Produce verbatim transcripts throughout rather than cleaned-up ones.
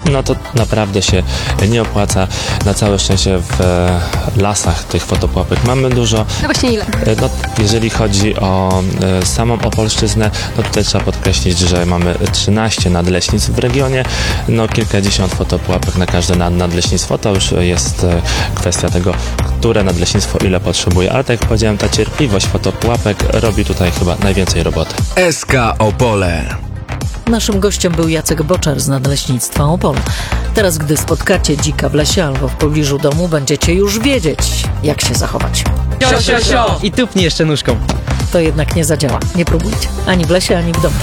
no to naprawdę się nie opłaca. Na całe szczęście w lasach tych fotopułapek mamy dużo. No właśnie ile? No, jeżeli chodzi o e, samą Opolszczyznę, no tutaj trzeba podkreślić, że mamy trzynaście nadleśnictw w regionie, no kilkadziesiąt fotopułapek na każde nad, nadleśnictwo, to już jest e, kwestia tego, które nadleśnictwo ile potrzebuje, ale tak jak powiedziałem, ta cierpliwość fotopułapek robi tutaj chyba najwięcej roboty. S K Opole. Naszym gościem był Jacek Boczar z Nadleśnictwa Opole. Teraz, gdy spotkacie dzika w lesie albo w pobliżu domu, będziecie już wiedzieć, jak się zachować. Sio, sio, sio! I tupnij jeszcze nóżką. To jednak nie zadziała. Nie próbujcie. Ani w lesie, ani w domu.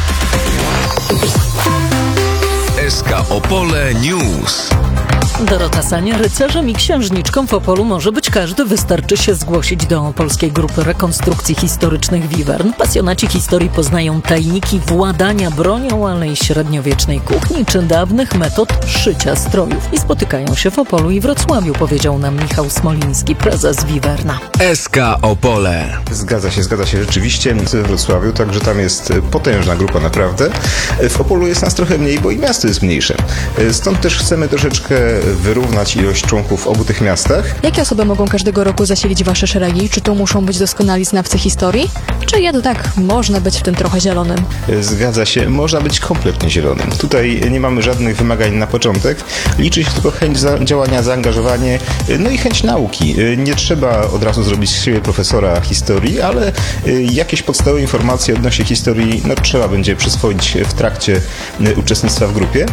S K Opole News. Dorota Sania, rycerzem i księżniczką w Opolu może być każdy. Wystarczy się zgłosić do Polskiej Grupy Rekonstrukcji Historycznych Wiwern. Pasjonaci historii poznają tajniki władania bronią, ale i średniowiecznej kuchni czy dawnych metod szycia strojów. I spotykają się w Opolu i Wrocławiu, powiedział nam Michał Smoliński, prezes Wiwerna. S K Opole. Zgadza się, zgadza się rzeczywiście we Wrocławiu, także tam jest potężna grupa naprawdę. W Opolu jest nas trochę mniej, bo i miasto jest mniejsze. Stąd też chcemy troszeczkę wyrównać ilość członków w obu tych miastach. Jakie osoby mogą każdego roku zasilić wasze szeregi? Czy to muszą być doskonali znawcy historii? Czy ja to tak, można być w tym trochę zielonym? Zgadza się, można być kompletnie zielonym. Tutaj nie mamy żadnych wymagań na początek. Liczy się tylko chęć za działania, zaangażowanie, no i chęć nauki. Nie trzeba od razu zrobić z siebie profesora historii, ale jakieś podstawowe informacje odnośnie historii no, trzeba będzie przyswoić w trakcie uczestnictwa w grupie.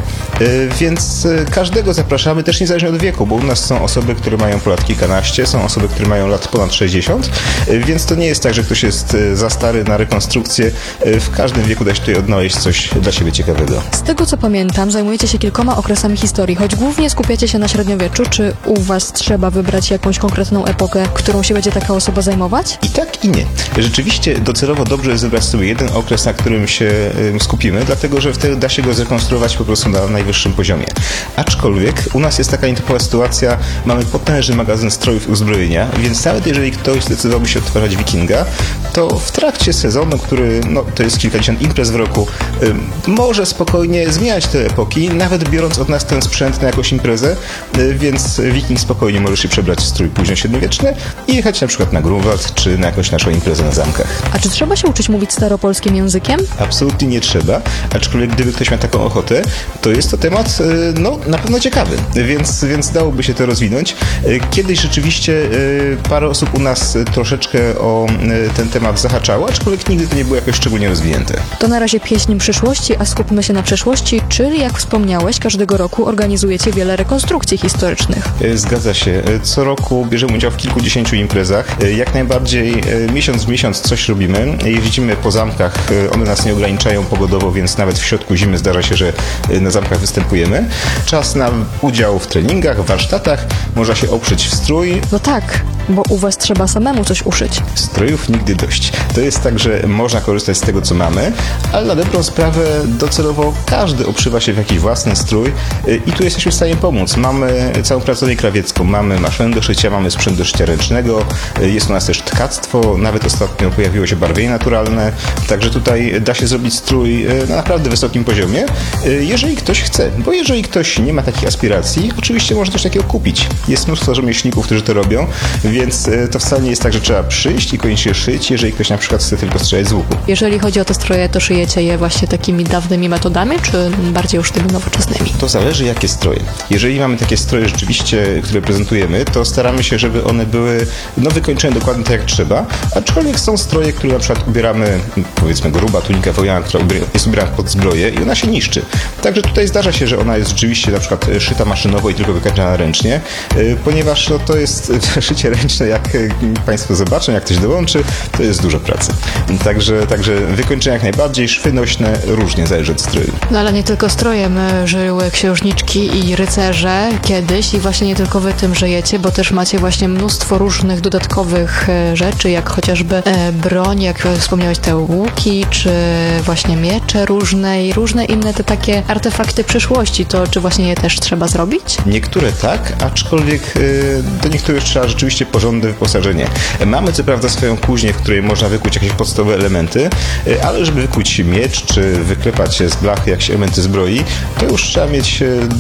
Więc każdego zapraszamy, też niezależnie od wieku, bo u nas są osoby, które mają po lat kilkanaście, są osoby, które mają lat ponad sześćdziesiąt, więc to nie jest tak, że ktoś jest za stary na rekonstrukcję. W każdym wieku da się tutaj odnaleźć coś dla siebie ciekawego. Z tego co pamiętam, zajmujecie się kilkoma okresami historii, choć głównie skupiacie się na średniowieczu. Czy u was trzeba wybrać jakąś konkretną epokę, którą się będzie taka osoba zajmować? I tak i nie. Rzeczywiście docelowo dobrze jest wybrać sobie jeden okres, na którym się skupimy, dlatego że wtedy da się go zrekonstruować po prostu na najwyższym poziomie. Aczkolwiek u nas jest taka nietypowa sytuacja, mamy potężny magazyn strojów i uzbrojenia, więc nawet jeżeli ktoś zdecydowałby się odtwarzać Wikinga, to w trakcie sezonu, który no, to jest kilkadziesiąt imprez w roku, y, może spokojnie zmieniać te epoki, nawet biorąc od nas ten sprzęt na jakąś imprezę, y, więc Wiking spokojnie może się przebrać w strój późno-średniowieczny i jechać na przykład na Grunwald, czy na jakąś naszą imprezę na zamkach. A czy trzeba się uczyć mówić staropolskim językiem? Absolutnie nie trzeba, aczkolwiek gdyby ktoś miał taką ochotę, to jest to temat y, no, na pewno ciekawy, więc, więc dałoby się to rozwinąć. Y, kiedyś rzeczywiście y, parę osób u nas y, troszeczkę o y, ten temat zahaczało, aczkolwiek nigdy to nie było jakoś szczególnie rozwinięte. To na razie pieśń przyszłości, a skupmy się na przeszłości, czyli jak wspomniałeś, każdego roku organizujecie wiele rekonstrukcji historycznych. Zgadza się. Co roku bierzemy udział w kilkudziesięciu imprezach. Jak najbardziej miesiąc w miesiąc coś robimy. Jeździmy po zamkach, one nas nie ograniczają pogodowo, więc nawet w środku zimy zdarza się, że na zamkach występujemy. Czas na udział w treningach, w warsztatach, można się oprzeć w strój. No tak, bo u was trzeba samemu coś uszyć. Strojów nigdy dość. To jest tak, że można korzystać z tego, co mamy, ale na dobrą sprawę docelowo każdy obszywa się w jakiś własny strój i tu jesteśmy w stanie pomóc. Mamy całą pracownię krawiecką, mamy maszynę do szycia, mamy sprzęt do szycia ręcznego, jest u nas też tkactwo, nawet ostatnio pojawiło się barwienie naturalne, także tutaj da się zrobić strój na naprawdę wysokim poziomie, jeżeli ktoś chce, bo jeżeli ktoś nie ma takich aspiracji, oczywiście może coś takiego kupić. Jest mnóstwo rzemieślników, którzy to robią, więc to wcale nie jest tak, że trzeba przyjść i koniecznie szyć, jeżeli ktoś na przykład chce tylko strzelać z łuku. Jeżeli chodzi o te stroje, to szyjecie je właśnie takimi dawnymi metodami, czy bardziej już tymi nowoczesnymi? To zależy, jakie stroje. Jeżeli mamy takie stroje rzeczywiście, które prezentujemy, to staramy się, żeby one były no, wykończone dokładnie tak, jak trzeba, aczkolwiek są stroje, które na przykład ubieramy, powiedzmy gruba tunika wojenna, która jest ubierana pod zbroję i ona się niszczy. Także tutaj zdarza się, że ona jest rzeczywiście na przykład szyta maszynowo i tylko wykańczana ręcznie, ponieważ no, to jest szycie ręczne, jak Państwo zobaczą, jak ktoś dołączy, to jest dużo pracy. Także, także wykończenia jak najbardziej, szwy nośne różnie zależy od stroju. No ale nie tylko strojem żyły księżniczki i rycerze kiedyś i właśnie nie tylko wy tym żyjecie, bo też macie właśnie mnóstwo różnych dodatkowych rzeczy, jak chociażby broń, jak wspomniałeś, te łuki, czy właśnie miecze różne i różne inne te takie artefakty przyszłości. To czy właśnie je też trzeba zrobić? Niektóre tak, aczkolwiek do niektórych trzeba rzeczywiście porządne wyposażenie. Mamy co prawda swoją kuźnię, w której można wykuć jakieś podstawowe elementy, ale żeby wykuć miecz, czy wyklepać z blachy jakieś elementy zbroi, to już trzeba mieć